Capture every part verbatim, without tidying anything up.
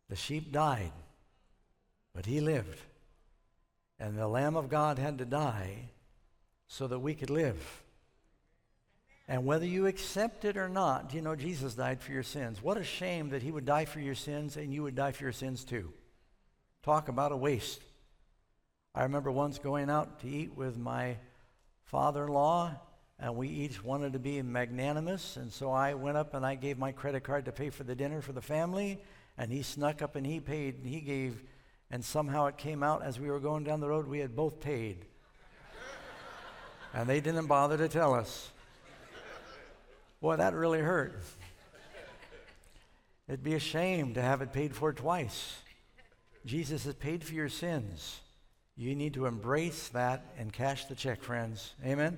The sheep died, but he lived. And the Lamb of God had to die so that we could live. And whether you accept it or not, you know, Jesus died for your sins. What a shame that he would die for your sins and you would die for your sins too. Talk about a waste. I remember once going out to eat with my father-in-law, and we each wanted to be magnanimous, and so I went up and I gave my credit card to pay for the dinner for the family, and he snuck up and he paid, and he gave, and somehow it came out as we were going down the road, we had both paid. And they didn't bother to tell us. Boy, that really hurt. It'd be a shame to have it paid for twice. Jesus has paid for your sins. You need to embrace that and cash the check, friends. Amen? Amen?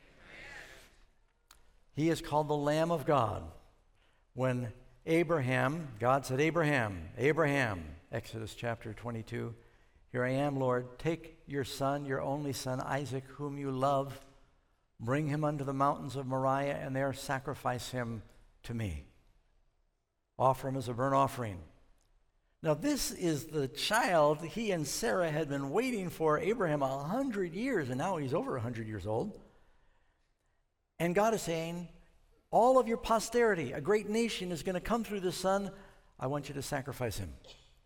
He is called the Lamb of God. When Abraham, God said, Abraham, Abraham, Exodus chapter twenty-two, here I am, Lord, take your son, your only son, Isaac, whom you love, bring him unto the mountains of Moriah, and there sacrifice him to me. Offer him as a burnt offering. Now this is the child he and Sarah had been waiting for, Abraham, a hundred years, and now he's over a hundred years old. And God is saying, all of your posterity, a great nation is going to come through this son. I want you to sacrifice him.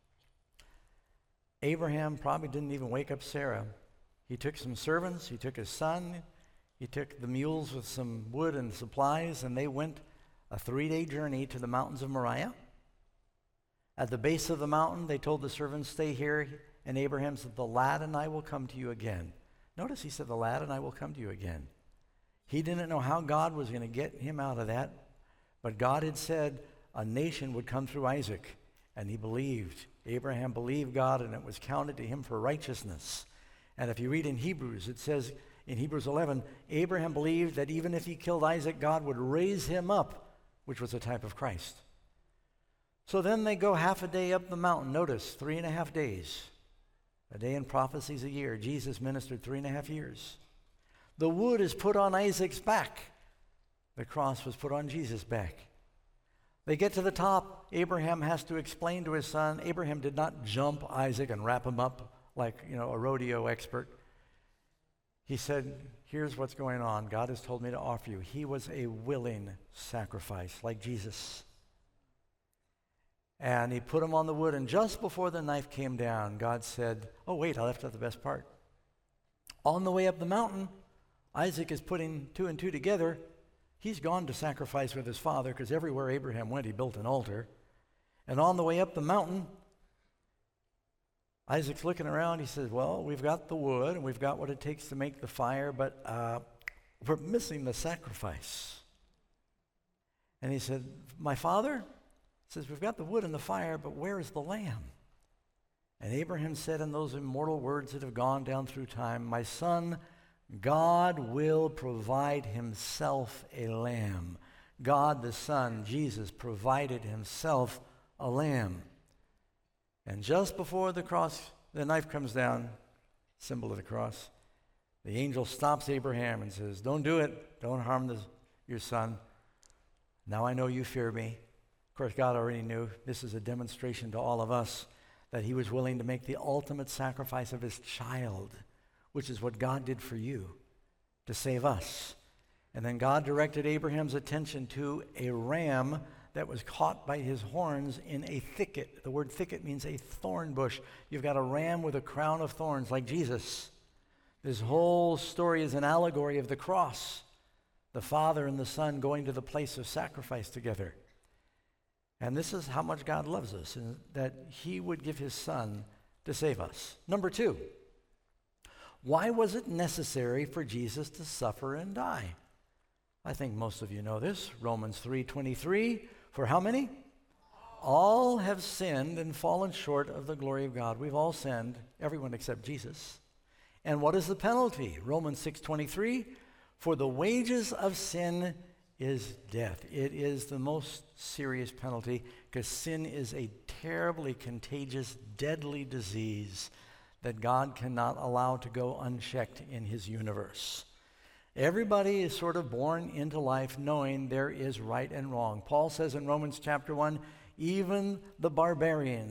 Abraham probably didn't even wake up Sarah. He took some servants, he took his son, he took the mules with some wood and supplies, and they went a three-day journey to the mountains of Moriah. At the base of the mountain, they told the servants, stay here, and Abraham said, the lad and I will come to you again. Notice he said, the lad and I will come to you again. He didn't know how God was going to get him out of that, but God had said a nation would come through Isaac, and he believed. Abraham believed God, and it was counted to him for righteousness. And if you read in Hebrews, it says in Hebrews eleven, Abraham believed that even if he killed Isaac, God would raise him up, which was a type of Christ. So then they go half a day up the mountain. Notice, three and a half days. A day in prophecy is a year. Jesus ministered three and a half years. The wood is put on Isaac's back. The cross was put on Jesus' back. They get to the top. Abraham has to explain to his son. Abraham did not jump Isaac and wrap him up like, you know, a rodeo expert. He said, here's what's going on. God has told me to offer you. He was a willing sacrifice like Jesus. And he put him on the wood, and just before the knife came down, God said, oh, wait, I left out the best part. On the way up the mountain, Isaac is putting two and two together. He's gone to sacrifice with his father, because everywhere Abraham went, he built an altar. And on the way up the mountain, Isaac's looking around. He says, well, we've got the wood, and we've got what it takes to make the fire, but uh, we're missing the sacrifice. And he said, my father? Says, we've got the wood and the fire, but where is the lamb? And Abraham said in those immortal words that have gone down through time, my son, God will provide himself a lamb. God the Son, Jesus, provided himself a lamb. And just before the cross, the knife comes down, symbol of the cross, the angel stops Abraham and says, don't do it. Don't harm the, your son. Now I know you fear me. Of course, God already knew. This is a demonstration to all of us that he was willing to make the ultimate sacrifice of his child, which is what God did for you, to save us. And then God directed Abraham's attention to a ram that was caught by his horns in a thicket. The word thicket means a thorn bush. You've got a ram with a crown of thorns like Jesus. This whole story is an allegory of the cross, the Father and the Son going to the place of sacrifice together. And this is how much God loves us, and that he would give his son to save us. Number two, why was it necessary for Jesus to suffer and die? I think most of you know this. Romans three twenty-three, for how many? All have sinned and fallen short of the glory of God. We've all sinned, everyone except Jesus. And what is the penalty? Romans six twenty-three, for the wages of sin is death. It is the most serious penalty because sin is a terribly contagious, deadly disease that God cannot allow to go unchecked in his universe. Everybody is sort of born into life knowing there is right and wrong. Paul says in Romans chapter one, even the barbarians